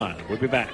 We'll be back.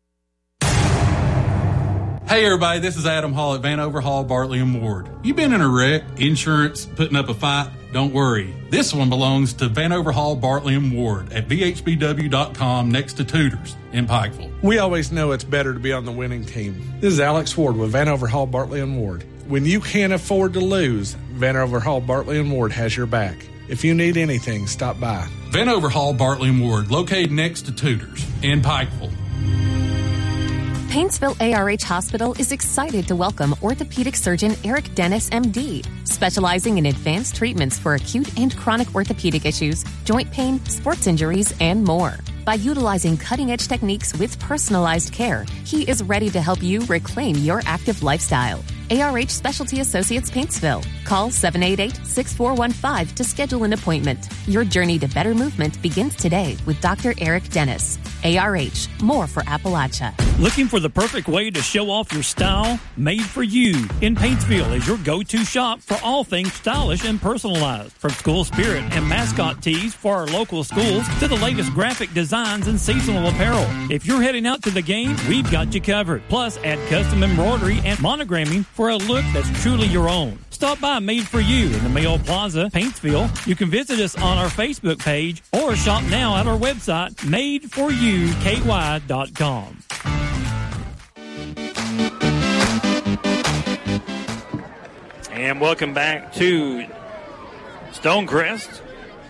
Hey everybody, this is Adam Hall at Vanover Hall, Bartley & Ward. You been in a wreck, insurance, putting up a fight? Don't worry. This one belongs to Vanover Hall, Bartley & Ward at VHBW.com next to Tudors in Pikeville. We always know it's better to be on the winning team. This is Alex Ward with Vanover Hall, Bartley & Ward. When you can't afford to lose, Vanover Hall, Bartley & Ward has your back. If you need anything, stop by. Vanover Hall, Bartley & Ward, located next to Tudors in Pikeville. Paintsville ARH Hospital is excited to welcome orthopedic surgeon Eric Dennis, MD, specializing in advanced treatments for acute and chronic orthopedic issues, joint pain, sports injuries, and more. By utilizing cutting-edge techniques with personalized care, he is ready to help you reclaim your active lifestyle. ARH Specialty Associates Paintsville. Call 788-6415 to schedule an appointment. Your journey to better movement begins today with Dr. Eric Dennis. ARH, more for Appalachia. Looking for the perfect way to show off your style? Made for You in Paintsville is your go-to shop for all things stylish and personalized. From school spirit and mascot tees for our local schools to the latest graphic designs and seasonal apparel. If you're heading out to the game, we've got you covered. Plus, add custom embroidery and monogramming for a look that's truly your own. Stop by Made for You in the Mayo Plaza, Paintsville. You can visit us on our Facebook page or shop now at our website, madeforyouky.com. And welcome back to Stonecrest.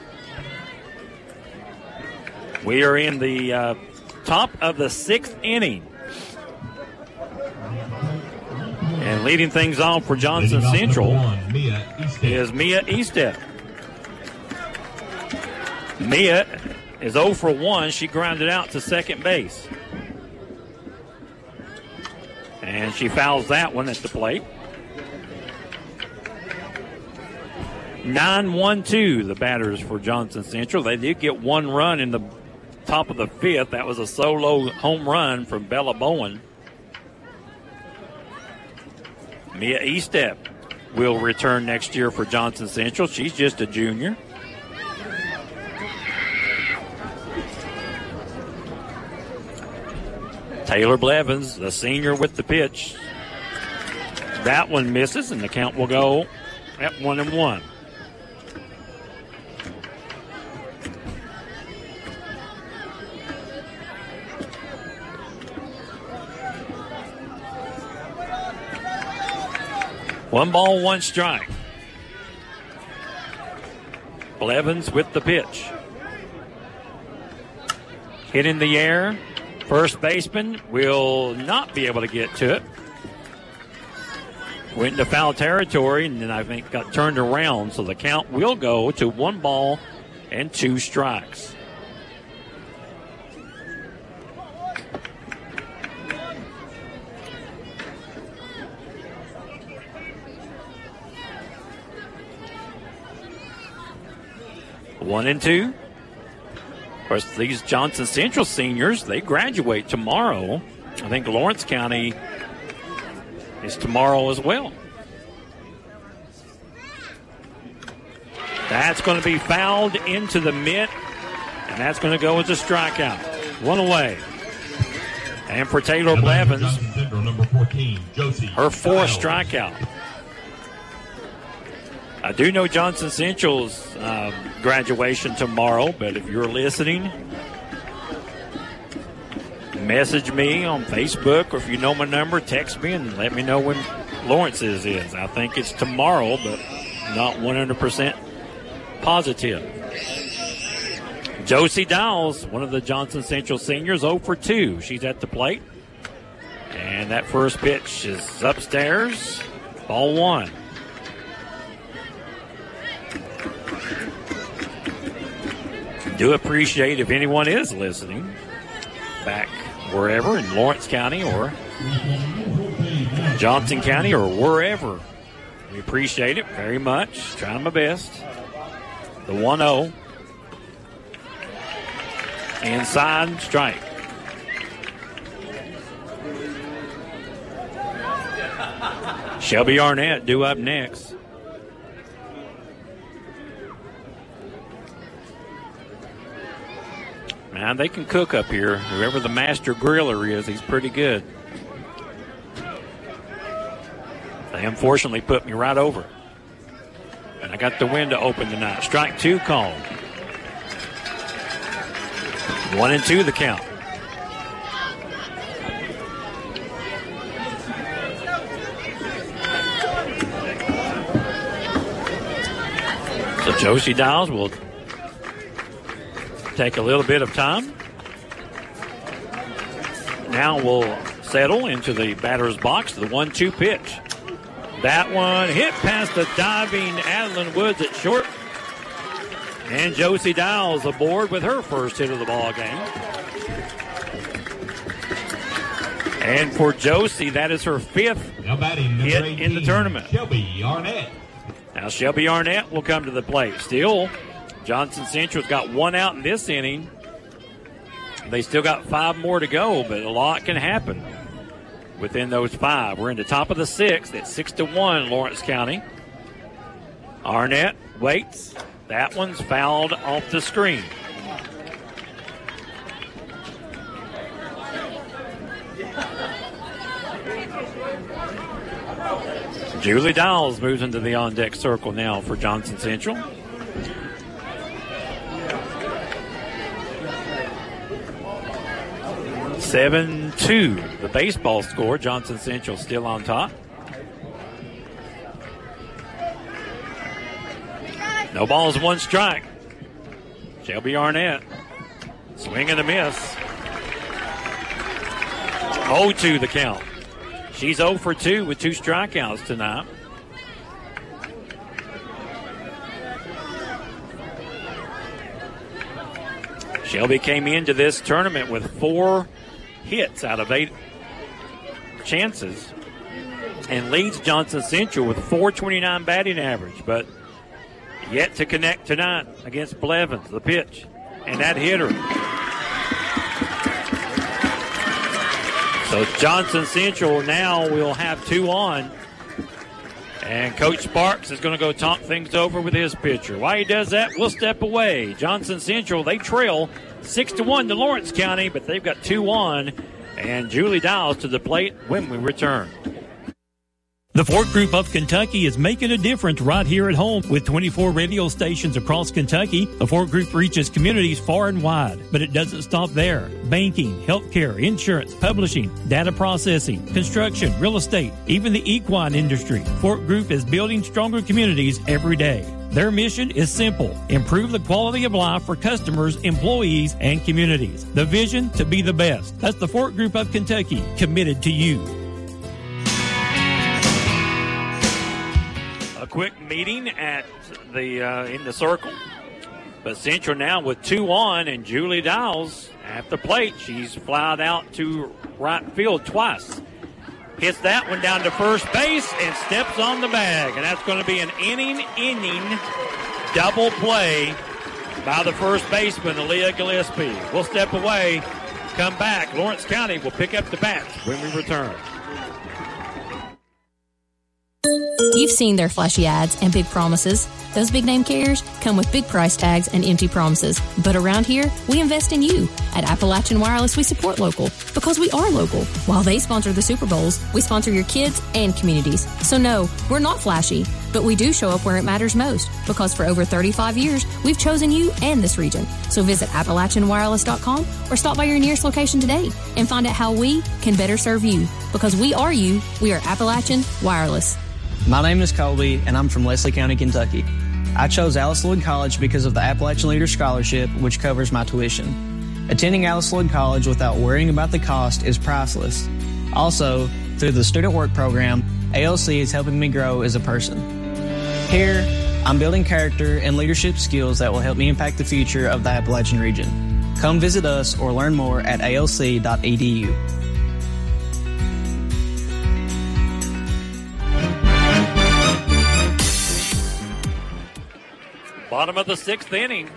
We are in the top of the 6th inning. And leading things off for Johnson Central is Mia Eastep. Mia is 0 for 1. She grounded out to second base. And she fouls that one at the plate. 9-1-2, the batters for Johnson Central. They did get one run in the top of the 5th. That was a solo home run from Bella Bowen. Mia Eastep will return next year for Johnson Central. She's just a junior. Taylor Blevins, the senior, with the pitch. That one misses, and the count will go at 1-1. One ball, one strike. Blevins with the pitch. Hit in the air. First baseman will not be able to get to it. Went into foul territory and then I think got turned around, so the count will go to 1 ball and 2 strikes. One and 2. Of course, these Johnson Central seniors, they graduate tomorrow. I think Lawrence County is tomorrow as well. That's going to be fouled into the mitt, and that's going to go as a strikeout. One away. And for Taylor Blevins, her 4th strikeout. I do know Johnson Central's graduation tomorrow, but if you're listening, message me on Facebook, or if you know my number, text me and let me know when Lawrence's is. I think it's tomorrow, but not 100% positive. Josie Dowles, one of the Johnson Central seniors, 0 for 2. She's at the plate. And that first pitch is upstairs. Ball 1. Do appreciate if anyone is listening back wherever in Lawrence County or Johnson County or wherever. We appreciate it very much. Trying my best. The 1-0. Inside strike. Shelby Arnett due up next. Man, they can cook up here. Whoever the master griller is, he's pretty good. They unfortunately put me right over. And I got the window open tonight. Strike 2 called. 1-2 the count. So Josie Dowles will take a little bit of time. Now we'll settle into the batter's box, the 1-2 pitch. That one hit past the diving Adeline Woods at short. And Josie Dowles aboard with her first hit of the ball game. And for Josie, that is her 5th hit in the tournament. Shelby Arnett. Now Shelby Arnett will come to the plate. Still, Johnson Central's got 1 out in this inning. They still got 5 more to go, but a lot can happen within those 5. We're in the top of the 6th at 6-1 Lawrence County. Arnett waits. That one's fouled off the screen. Julie Dowles moves into the on-deck circle now for Johnson Central. (7-2) the baseball score. Johnson Central still on top. No balls, 1 strike. Shelby Arnett. Swing and a miss. 0-2 the count. She's 0 for 2 with 2 strikeouts tonight. Shelby came into this tournament with 4 hits out of 8 chances and leads Johnson Central with .429 batting average, but yet to connect tonight against Blevins. The pitch and that hitter. So Johnson Central now will have 2 on. And Coach Sparks is going to go talk things over with his pitcher. While he does that, we'll step away. Johnson Central, they trail 6-1 to Lawrence County, but they've got 2 on. And Julie Dowles to the plate when we return. The Ford Group of Kentucky is making a difference right here at home. With 24 radio stations across Kentucky, the Ford Group reaches communities far and wide. But it doesn't stop there. Banking, healthcare, insurance, publishing, data processing, construction, real estate, even the equine industry. Ford Group is building stronger communities every day. Their mission is simple: improve the quality of life for customers, employees, and communities. The vision to be the best. That's the Ford Group of Kentucky, committed to you. Quick meeting at the in the circle, but Central now with 2 on, and Julie Dowles at the plate. She's flied out to right field twice, hits that one down to first base and steps on the bag, and that's going to be an inning double play by the first baseman, Aaliyah Gillespie. We'll step away, come back. Lawrence County will pick up the bats when we return. You've seen their flashy ads and big promises. Those big name carriers come with big price tags and empty promises. But around here, we invest in you. At Appalachian Wireless, we support local because we are local. While they sponsor the Super Bowls, we sponsor your kids and communities. So no, we're not flashy, but we do show up where it matters most because for over 35 years, we've chosen you and this region. So visit AppalachianWireless.com or stop by your nearest location today and find out how we can better serve you. Because we are you, we are Appalachian Wireless. My name is Colby, and I'm from Leslie County, Kentucky. I chose Alice Lloyd College because of the Appalachian Leader Scholarship, which covers my tuition. Attending Alice Lloyd College without worrying about the cost is priceless. Also, through the Student Work Program, ALC is helping me grow as a person. Here, I'm building character and leadership skills that will help me impact the future of the Appalachian region. Come visit us or learn more at alc.edu. Bottom of the 6th inning.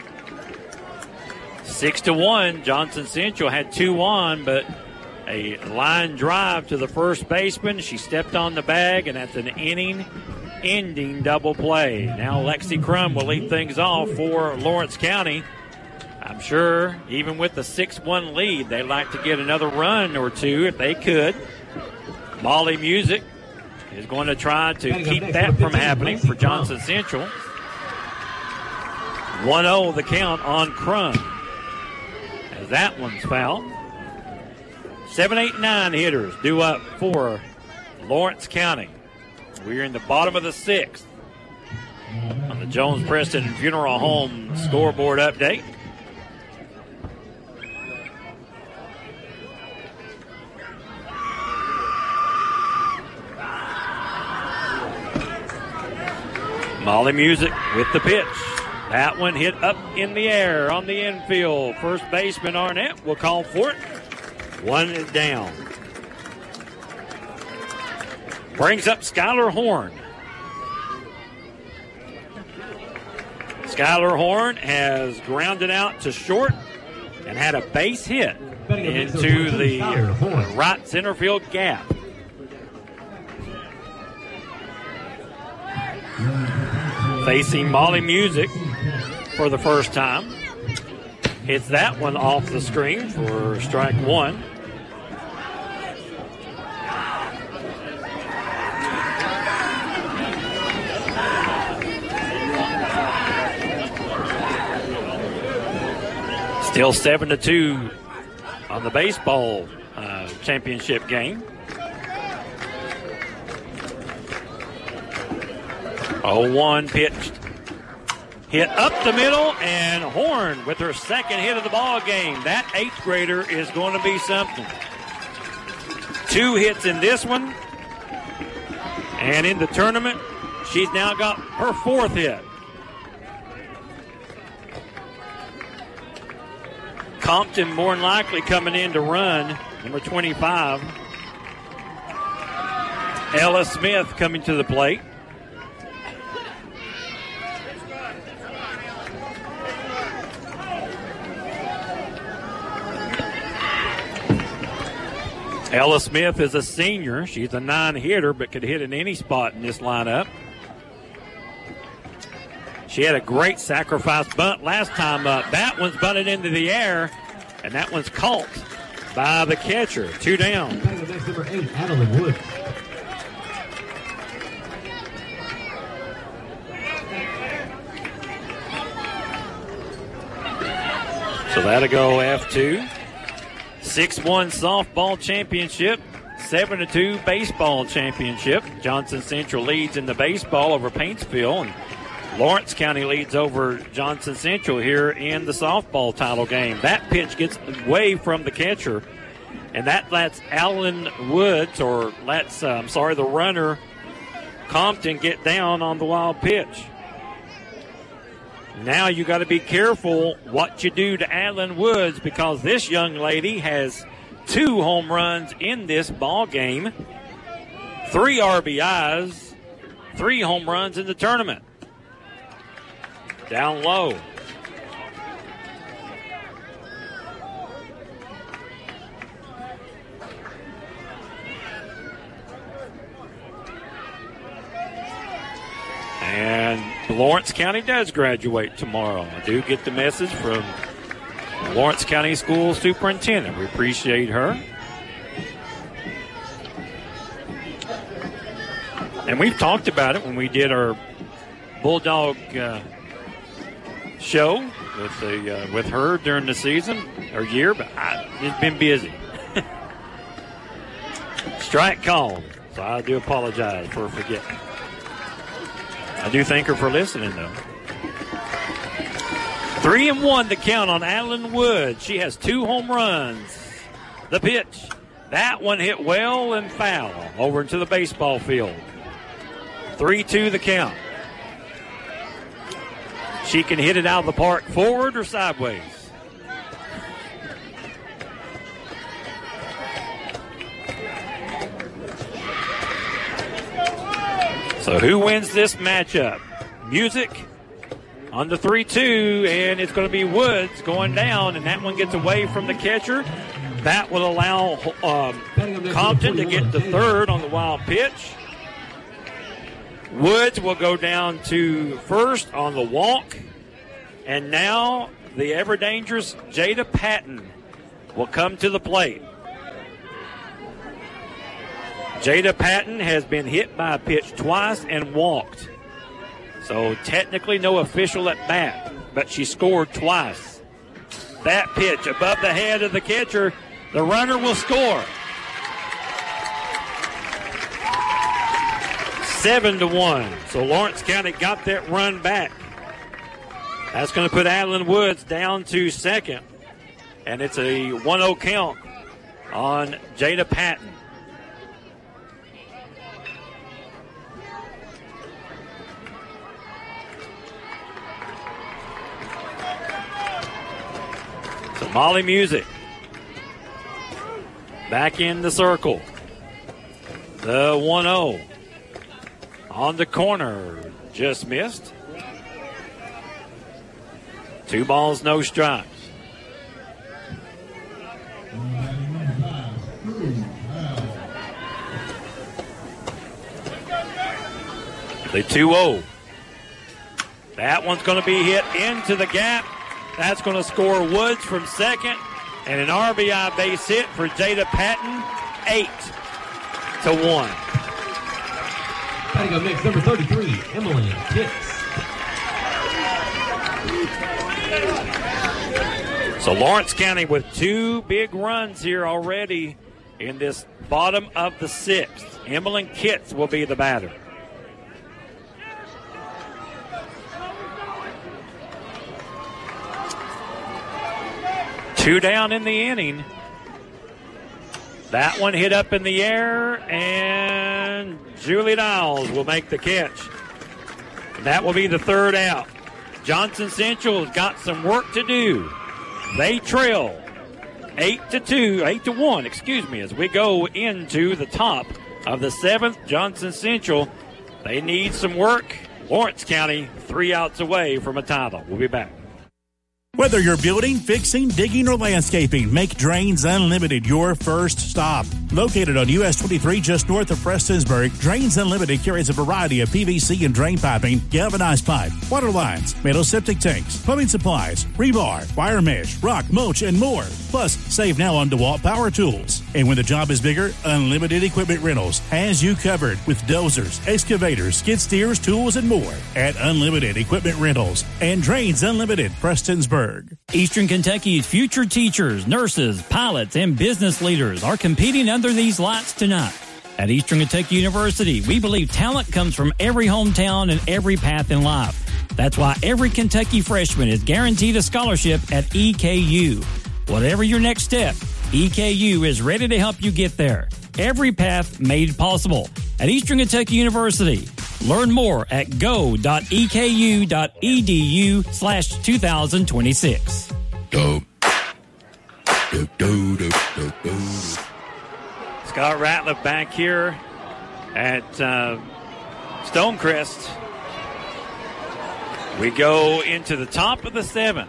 6-1. Johnson Central had 2 on, but a line drive to the first baseman. She stepped on the bag, and that's an inning-ending double play. Now Lexi Crum will lead things off for Lawrence County. I'm sure even with the 6-1 lead, they'd like to get another run or two if they could. Molly Music is going to try to keep that from happening for Johnson Central. 1-0 the count on Crum, as that one's fouled. 7, 8, 9 hitters due up for Lawrence County. We're in the bottom of the 6th on the Jones Preston Funeral Home scoreboard update. Molly Music with the pitch. That one hit up in the air on the infield. First baseman Arnett will call for it. One down. Brings up Skylar Horn. Skylar Horn has grounded out to short and had a base hit into the right center field gap. Facing Molly Music for the first time. Hits that one off the screen for strike one. Still 7-2 on the baseball championship game. 0-1 pitched. Hit up the middle, and Horn with her second hit of the ball game. That 8th grader is going to be something. 2 hits in this one. And in the tournament, she's now got her 4th hit. Compton more than likely coming in to run, number 25. Ella Smith coming to the plate. Ella Smith is a senior. She's a 9-hitter, but could hit in any spot in this lineup. She had a great sacrifice bunt last time up. That one's bunted into the air, and that one's caught by the catcher. 2 down. Number 8, Adeline Wood. So that'll go F2. 6-1 softball championship, 7-2 baseball championship. Johnson Central leads in the baseball over Paintsville, and Lawrence County leads over Johnson Central here in the softball title game. That pitch gets away from the catcher, and that lets Alan Woods, or lets, the runner Compton get down on the wild pitch. Now you got to be careful what you do to Adeline Woods, because this young lady has 2 home runs in this ball game, 3 RBIs, 3 home runs in the tournament. Down low. And Lawrence County does graduate tomorrow. I do get the message from Lawrence County School Superintendent. We appreciate her. And we've talked about it when we did our Bulldog show with her during the season or year, but it's been busy. Strike called, so I do apologize for forgetting. I do thank her for listening, though. 3-1 the count on Adeline Wood. She has 2 home runs. The pitch. That one hit well and foul over into the baseball field. 3-2 the count. She can hit it out of the park forward or sideways. So who wins this matchup? Music on the 3-2, and it's going to be Woods going down, and that one gets away from the catcher. That will allow Compton to get to third on the wild pitch. Woods will go down to first on the walk, and now the ever-dangerous Jada Patton will come to the plate. Jada Patton has been hit by a pitch twice and walked. So technically no official at bat, but she scored twice. That pitch above the head of the catcher, the runner will score. 7-1. So Lawrence County got that run back. That's going to put Adeline Woods down to second. And it's a 1-0 count on Jada Patton. So Molly Music back in the circle. The 1-0 on the corner. Just missed. 2 balls, no strikes. The 2-0. That one's going to be hit into the gap. That's going to score Woods from second. And an RBI base hit for Jada Patton. 8-1. Batting up next, number 33, Emily Kitts. So Lawrence County with 2 big runs here already in this bottom of the 6th. Emily Kitts will be the batter. Two down in the inning. That one hit up in the air, and Julie Niles will make the catch. And that will be the 3rd out. Johnson Central has got some work to do. They trail 8-1, as we go into the top of the 7th. Johnson Central, they need some work. Lawrence County, 3 outs away from a title. We'll be back. Whether you're building, fixing, digging, or landscaping, make Drains Unlimited your first stop. Located on US 23 just north of Prestonsburg, Drains Unlimited carries a variety of PVC and drain piping, galvanized pipe, water lines, metal septic tanks, plumbing supplies, rebar, wire mesh, rock, mulch, and more. Plus, save now on DeWalt power tools. And when the job is bigger, Unlimited Equipment Rentals has you covered with dozers, excavators, skid steers, tools, and more at Unlimited Equipment Rentals and Drains Unlimited, Prestonsburg. Eastern Kentucky's future teachers, nurses, pilots, and business leaders are competing under these lights tonight. At Eastern Kentucky University, we believe talent comes from every hometown and every path in life. That's why every Kentucky freshman is guaranteed a scholarship at EKU. Whatever your next step, EKU is ready to help you get there. Every path made possible at Eastern Kentucky University. Learn more at go.eku.edu/2026. Scott Ratliff back here at Stonecrest. We go into the top of the 7th.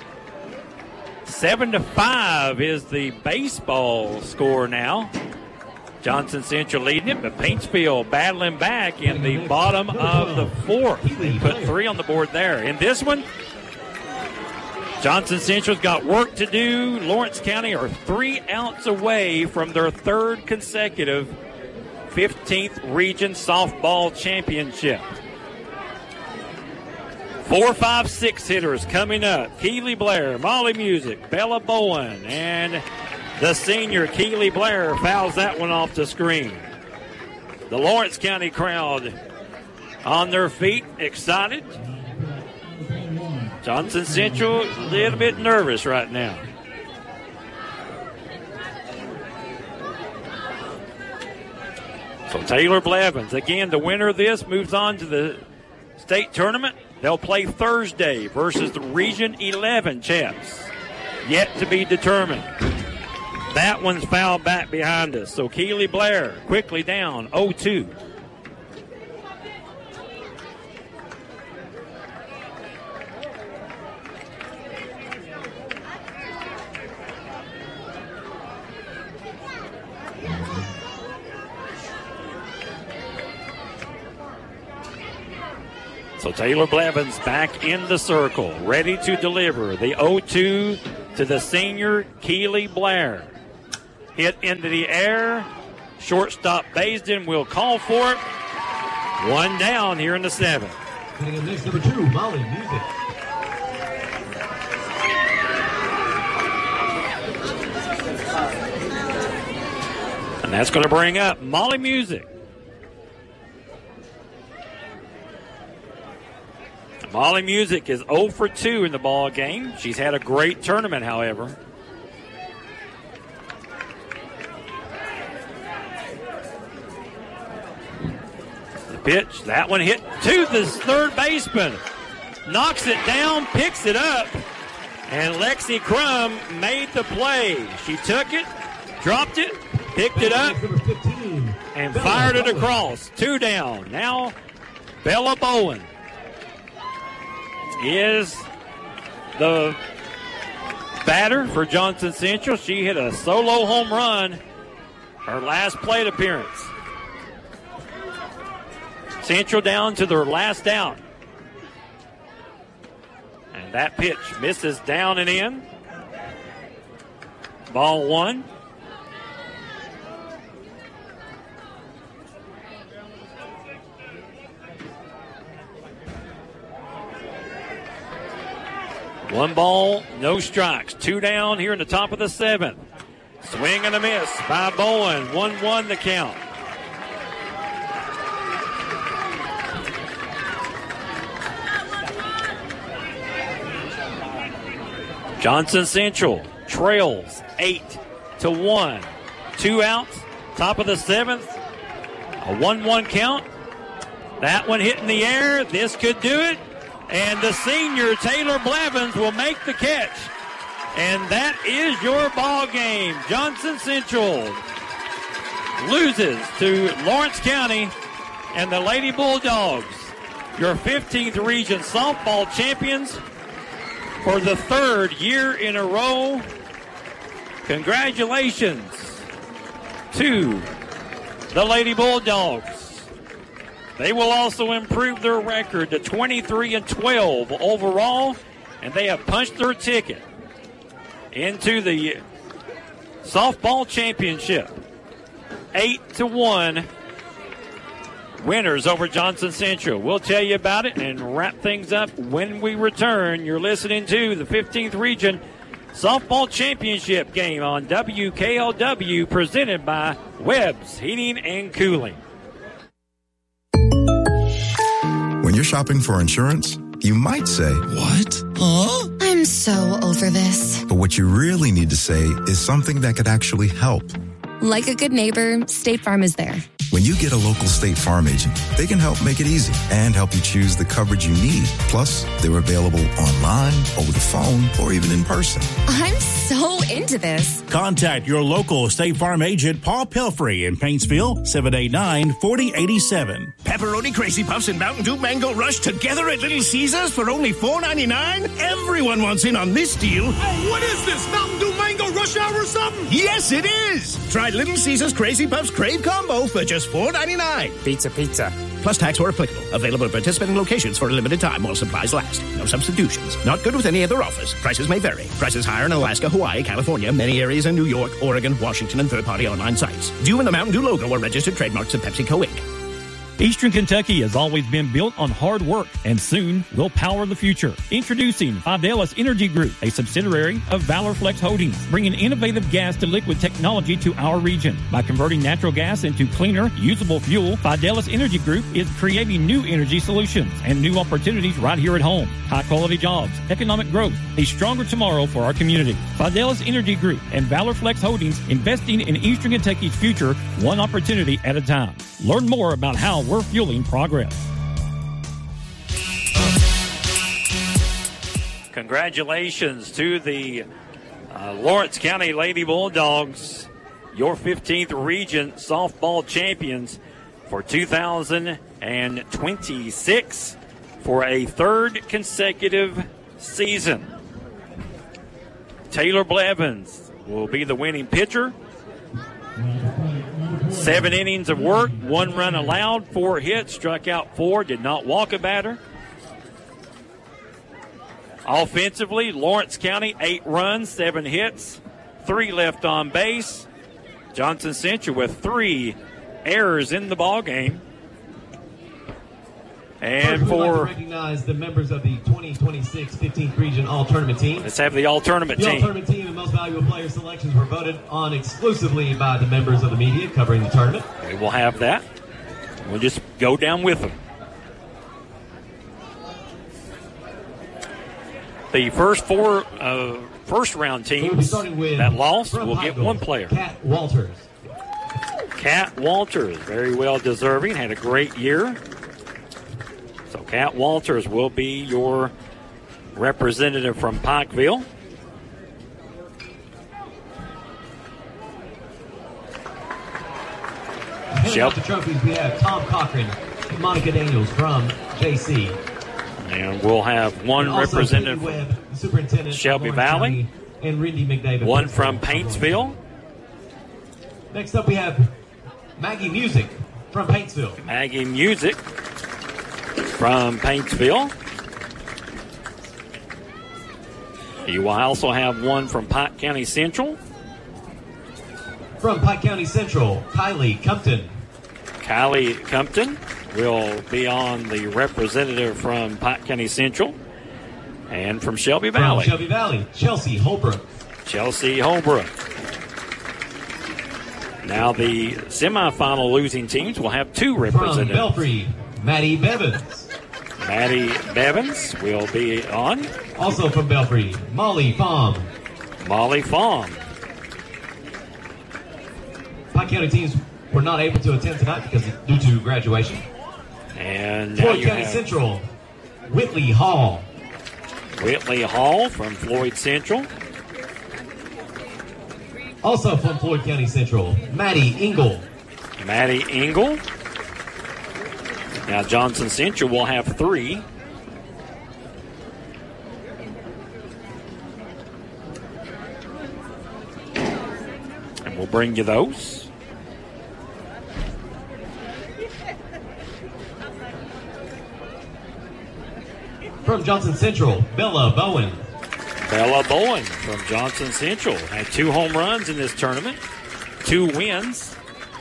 7-5 is the baseball score now. Johnson Central leading it, but Paintsville battling back in the bottom of the 4th. Put 3 on the board there. In this one, Johnson Central's got work to do. Lawrence County are 3 outs away from their 3rd consecutive 15th Region Softball Championship. 4, 5, 6 hitters coming up. Keely Blair, Molly Music, Bella Bowen, and the senior Keely Blair fouls that one off the screen. The Lawrence County crowd on their feet, excited. Johnson Central a little bit nervous right now. So Taylor Blevins, again, the winner of this moves on to the state tournament. They'll play Thursday versus the Region 11 champs. Yet to be determined. That one's fouled back behind us. So Keely Blair quickly down 0-2. So Taylor Blevins back in the circle, ready to deliver the 0-2 to the senior Keely Blair. Hit into the air. Shortstop Baisden will call for it. One down here in the 7th. Hitting in next, number 2, Molly Music. And that's going to bring up Molly Music. Molly Music is 0 for 2 in the ball game. She's had a great tournament, however. The pitch, that one hit to the third baseman. Knocks it down, picks it up, and Lexi Crum made the play. She took it, dropped it, picked it up, and fired it across. 2 down. Now, Bella Bowen is the batter for Johnson Central. She hit a solo home run her last plate appearance. Central down to their last out. And that pitch misses down and in. Ball 1. One ball, no strikes. 2 down here in the top of the 7th. Swing and a miss by Bowen. 1-1 the count. Johnson Central trails 8-1. 2 outs, top of the 7th. A 1-1 count. That one hit in the air. This could do it. And the senior, Taylor Blevins, will make the catch. And that is your ball game. Johnson Central loses to Lawrence County and the Lady Bulldogs, your 15th region softball champions for the 3rd year in a row. Congratulations to the Lady Bulldogs. They will also improve their record to 23-12 overall, and they have punched their ticket into the softball championship. 8-1 winners over Johnson Central. We'll tell you about it and wrap things up when we return. You're listening to the 15th Region Softball Championship game on WKLW, presented by Webb's Heating and Cooling. When you're shopping for insurance, you might say, "What? Huh?" I'm so over this. But what you really need to say is something that could actually help. Like a good neighbor, State Farm is there. When you get a local State Farm agent, they can help make it easy and help you choose the coverage you need. Plus, they're available online, over the phone, or even in person. I'm so into this. Contact your local State Farm agent, Paul Pelfrey in Paintsville, 789-4087. Pepperoni Crazy Puffs and Mountain Dew Mango Rush together at Little Caesars for only $4.99? Everyone wants in on this deal. Hey, what is this, Mountain Dew Mango Rush Hour or something? Yes, it is. Try Little Caesars Crazy Puffs Crave Combo for just $4.99. Pizza. Plus tax where applicable. Available at participating locations for a limited time while supplies last. No substitutions. Not good with any other offers. Prices may vary. Prices higher in Alaska, Hawaii, California, many areas in New York, Oregon, Washington, and third-party online sites. Dew and the Mountain Dew logo are registered trademarks of PepsiCo, Inc. Eastern Kentucky has always been built on hard work and soon will power the future. Introducing Fidelis Energy Group, a subsidiary of Valor Flex Holdings, bringing innovative gas to liquid technology to our region. By converting natural gas into cleaner, usable fuel, Fidelis Energy Group is creating new energy solutions and new opportunities right here at home. High-quality jobs, economic growth, a stronger tomorrow for our community. Fidelis Energy Group and Valor Flex Holdings, investing in Eastern Kentucky's future, one opportunity at a time. Learn more about how we're fueling progress. Congratulations to the Lawrence County Lady Bulldogs, your 15th Region softball champions for 2026 for a 3rd consecutive season. Taylor Blevins will be the winning pitcher. 7 innings of work, 1 run allowed, 4 hits, struck out 4, did not walk a batter. Offensively, Lawrence County, 8 runs, 7 hits, 3 left on base. Johnson Central with 3 errors in the ball game. And First, we'd like to recognize the members of the 2026 15th Region All-Tournament team. Let's have the All-Tournament team. The All-Tournament team and most valuable player selections were voted on exclusively by the members of the media covering the tournament. We will have that. We'll just go down with them. The first 4 first-round teams that lost will get 1 player. Kat Walters. Kat Walters, very well deserving, had a great year. So Kat Walters will be your representative from Pikeville. Handing out the trophies, we have Tom Cochran and Monica Daniels from JC. And we'll have 1 representative Webb, Superintendent Shelby Valley, and Randy McDavid. 1 from Paintsville. Next up, we have Maggie Music from Paintsville. Maggie Music from Paintsville. You will also have 1 from Pike County Central. From Pike County Central, Kylie Compton. Kylie Compton will be on the representative from Pike County Central. And from Shelby Valley. From Shelby Valley, Chelsea Holbrook. Chelsea Holbrook. Now the semifinal losing teams will have 2 representatives. From Belfry, Maddie Bevins. Maddie Bevins will be on. Also from Belfry, Molly Fahm. Molly Fahm. Pike County teams were not able to attend tonight because due to graduation. And now Floyd you County have Central, Whitley Hall. Whitley Hall from Floyd Central. Also from Floyd County Central, Maddie Engel. Maddie Engel. Now Johnson Central will have 3. And we'll bring you those. From Johnson Central, Bella Bowen. Bella Bowen from Johnson Central had 2 home runs in this tournament, 2 wins.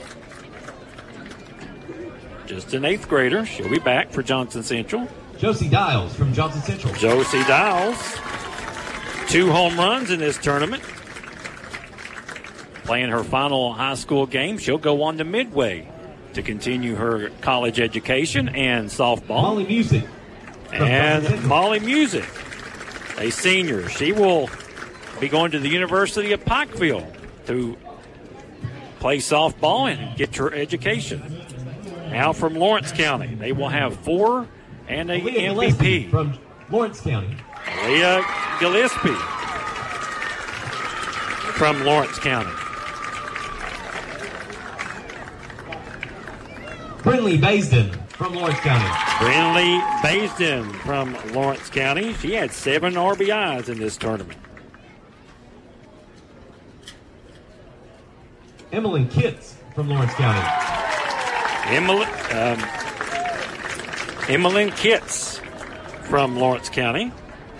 Just an 8th grader. She'll be back for Johnson Central. Josie Dials from Johnson Central. Josie Dials, 2 home runs in this tournament. Playing her final high school game, she'll go on to Midway to continue her college education and softball. Molly Music. And Molly Music, a senior. She will be going to the University of Pikeville to play softball and get her education. Now from Lawrence County, they will have 4 and a Leah MVP. Gillespie from Lawrence County. Leah Gillespie from Lawrence County. Brinley Baisden from Lawrence County. Brinley Baisden from Lawrence County. She had 7 RBIs in this tournament. Emmeline Kitts from Lawrence County. Emmeline Kitts from Lawrence County.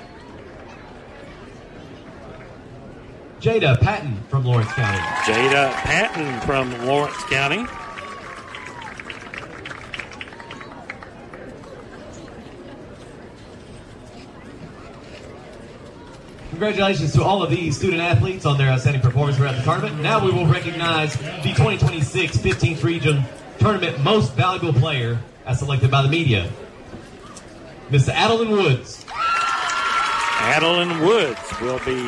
Jada Patton from Lawrence County. Jada Patton from Lawrence County. Congratulations to all of these student athletes on their outstanding performance throughout the tournament. Now we will recognize the 2026 15th Region Tournament Most Valuable Player as selected by the media. Miss Adeline Woods. Adeline Woods will be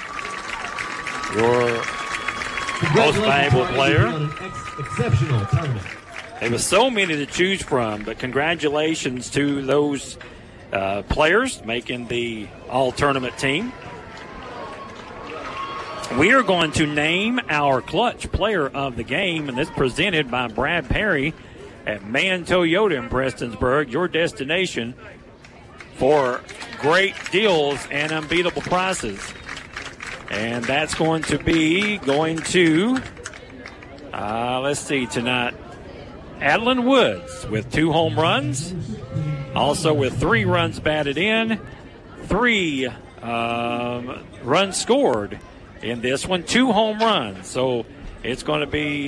your most valuable player. On an exceptional tournament. There were so many to choose from, but congratulations to those players making the all-tournament team. We are going to name our clutch player of the game, and this is presented by Brad Perry at Man Toyota in Prestonsburg, your destination for great deals and unbeatable prices. And that's going to be let's see, tonight, Adeline Woods with 2 home runs, also with 3 runs batted in, 3 runs scored in this one, 2 home runs. So it's going to be